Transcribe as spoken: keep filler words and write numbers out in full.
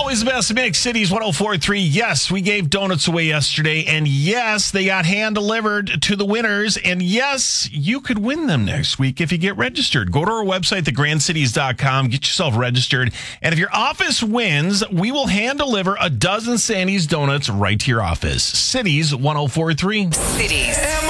Always the best mix, Cities one oh four point three. Yes, we gave donuts away yesterday, and yes, they got hand delivered to the winners, and yes, you could win them next week if you get registered. Go to our website, the grand cities dot com, get yourself registered, and if your office wins, we will hand deliver a dozen Sandy's donuts right to your office. Cities one oh four point three. Cities.